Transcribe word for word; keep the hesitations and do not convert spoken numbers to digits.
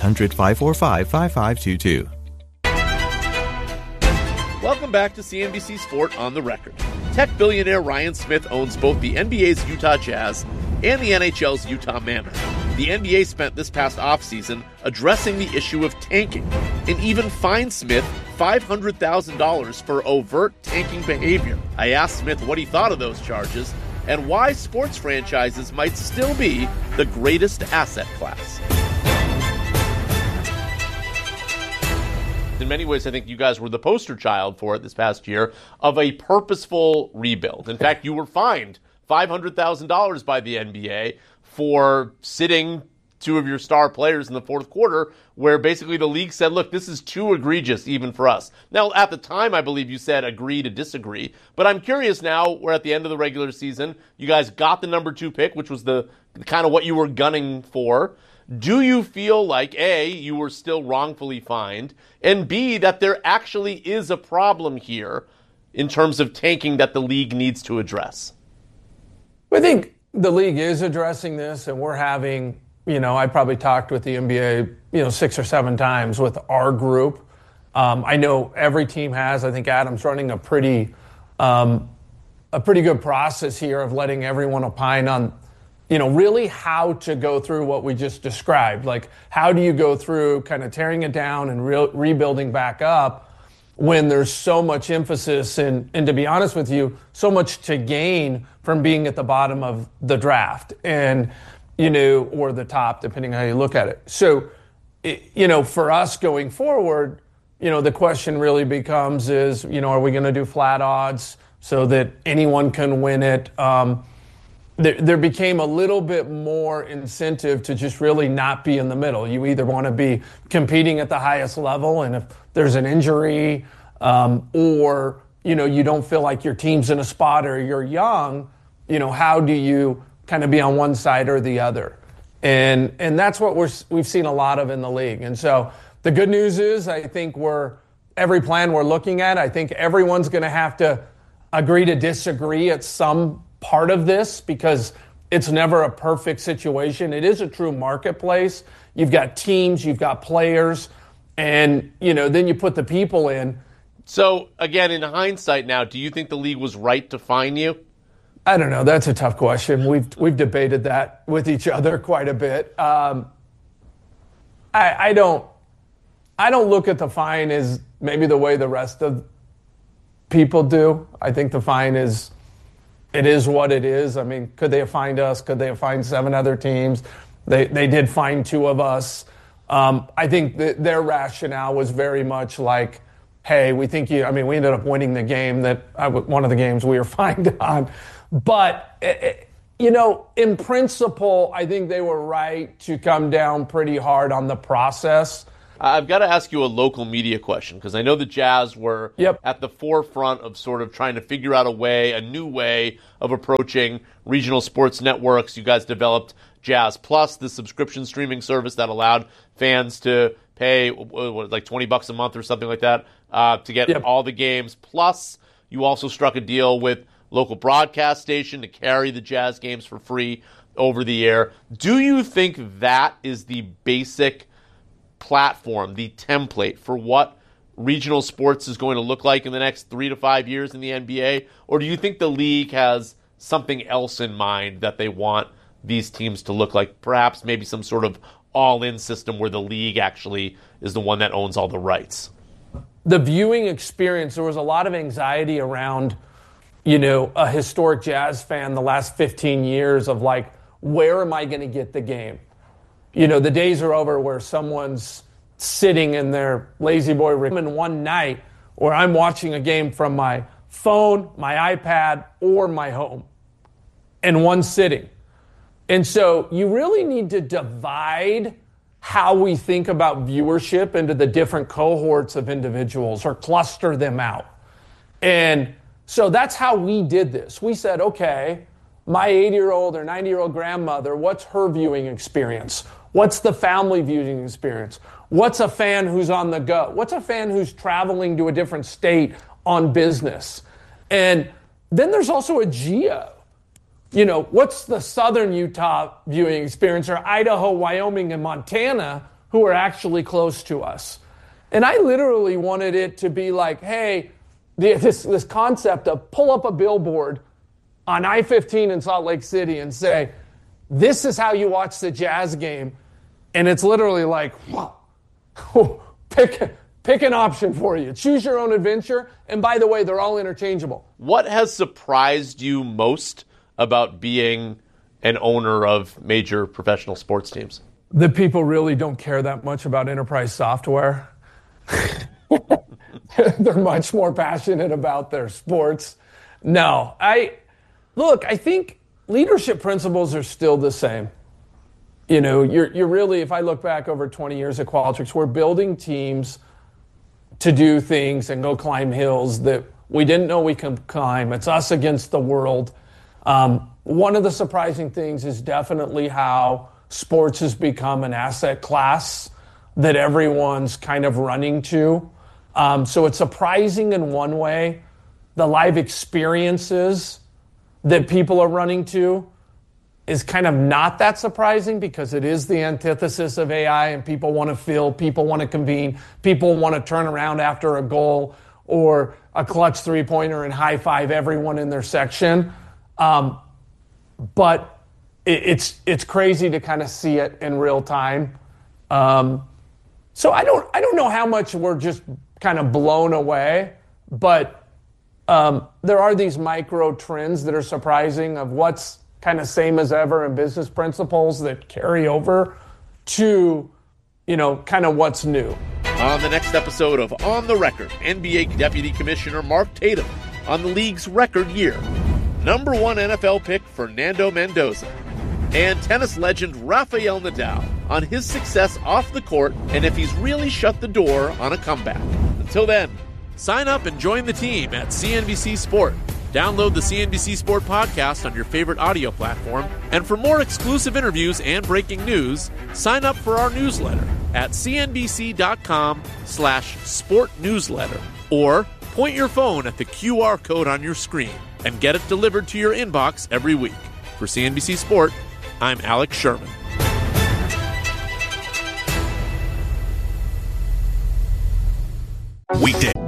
hundred, five four five, five five two two. Welcome back to C N B C Sport on the Record. Tech billionaire Ryan Smith owns both the N B A's Utah Jazz and the N H L's Utah Mammoth. The N B A spent this past offseason addressing the issue of tanking and even fined Smith five hundred thousand dollars for overt tanking behavior. I asked Smith what he thought of those charges and why sports franchises might still be the greatest asset class. In many ways, I think you guys were the poster child for it this past year of a purposeful rebuild. In fact, you were fined five hundred thousand dollars by the N B A for sitting two of your star players in the fourth quarter, where basically the league said, look, this is too egregious even for us. Now, at the time, I believe you said agree to disagree. But I'm curious now, we're at the end of the regular season. You guys got the number two pick, which was the kind of what you were gunning for. Do you feel like, A, you were still wrongfully fined, and B, that there actually is a problem here in terms of tanking that the league needs to address? I think the league is addressing this, and we're having, you know, I probably talked with the N B A, you know, six or seven times with our group. Um, I know every team has. I think Adam's running a pretty, um, a pretty good process here of letting everyone opine on, you know, really how to go through what we just described. Like, how do you go through kind of tearing it down and re- rebuilding back up when there's so much emphasis and, and to be honest with you, so much to gain from being at the bottom of the draft and, you know, or the top, depending on how you look at it. So, it, you know, for us going forward, you know, the question really becomes is, you know, are we going to do flat odds so that anyone can win it? Um, There, there became a little bit more incentive to just really not be in the middle. You either want to be competing at the highest level, and if there's an injury, um, or, you know, you don't feel like your team's in a spot or you're young, you know, how do you kind of be on one side or the other? And and that's what we're we've seen a lot of in the league. And so the good news is I think we're every plan we're looking at, I think everyone's going to have to agree to disagree at some part of this because it's never a perfect situation. It is a true marketplace. You've got teams, you've got players, and, you know, then you put the people in. So, again, in hindsight now, do you think the league was right to fine you? I don't know. That's a tough question. We've we've debated that with each other quite a bit. Um, I, I don't I don't look at the fine as maybe the way the rest of people do. I think the fine is It is what it is. I mean, could they have fined us? Could they have fined seven other teams? They they did fine two of us. Um, I think that their rationale was very much like, hey, we think you, I mean, we ended up winning the game that, I, one of the games we were fined on. But, it, you know, in principle, I think they were right to come down pretty hard on the process. I've got to ask you a local media question because I know the Jazz were yep. at the forefront of sort of trying to figure out a way, a new way of approaching regional sports networks. You guys developed Jazz Plus, the subscription streaming service that allowed fans to pay what, like twenty bucks a month or something like that uh, to get yep. all the games. Plus, you also struck a deal with local broadcast station to carry the Jazz games for free over the air. Do you think that is the basic platform, the template for what regional sports is going to look like in the next three to five years in the N B A? Or do you think the league has something else in mind that they want these teams to look like? Perhaps maybe some sort of all-in system where the league actually is the one that owns all the rights. The viewing experience, there was a lot of anxiety around, you know, a historic Jazz fan the last fifteen years of like, where am I going to get the game? You know, the days are over where someone's sitting in their lazy boy room in one night where I'm watching a game from my phone, my iPad, or my home in one sitting. And so you really need to divide how we think about viewership into the different cohorts of individuals or cluster them out. And so that's how we did this. We said, okay, my eighty-year-old or ninety-year-old grandmother, what's her viewing experience? What's the family viewing experience? What's a fan who's on the go? What's a fan who's traveling to a different state on business? And then there's also a geo. You know, what's the southern Utah viewing experience or Idaho, Wyoming, and Montana who are actually close to us. And I literally wanted it to be like, hey, this, this concept of pull up a billboard on I fifteen in Salt Lake City and say, this is how you watch the Jazz game. And it's literally like, wow, pick, pick an option for you. Choose your own adventure. And by the way, they're all interchangeable. What has surprised you most about being an owner of major professional sports teams? That people really don't care that much about enterprise software. They're much more passionate about their sports. No, I look, I think leadership principles are still the same. You know, you're you're really, if I look back over twenty years at Qualtrics, we're building teams to do things and go climb hills that we didn't know we could climb. It's us against the world. Um, one of the surprising things is definitely how sports has become an asset class that everyone's kind of running to. Um, so it's surprising in one way, the live experiences that people are running to is kind of not that surprising because it is the antithesis of A I, and people want to feel, people want to convene, people want to turn around after a goal or a clutch three-pointer and high-five everyone in their section. Um, but it, it's it's crazy to kind of see it in real time. Um, so I don't I don't know how much we're just kind of blown away, but um, there are these micro trends that are surprising of what's kind of same as ever in business principles that carry over to, you know, kind of what's new. On the next episode of On the Record, N B A Deputy Commissioner Mark Tatum on the league's record year, number one N F L pick Fernando Mendoza, and tennis legend Rafael Nadal on his success off the court and if he's really shut the door on a comeback. Until then, sign up and join the team at C N B C Sport. Download the C N B C Sport podcast on your favorite audio platform. And for more exclusive interviews and breaking news, sign up for our newsletter at cnbc.com slash sport newsletter. Or point your phone at the Q R code on your screen and get it delivered to your inbox every week. For C N B C Sport, I'm Alex Sherman. Weekday.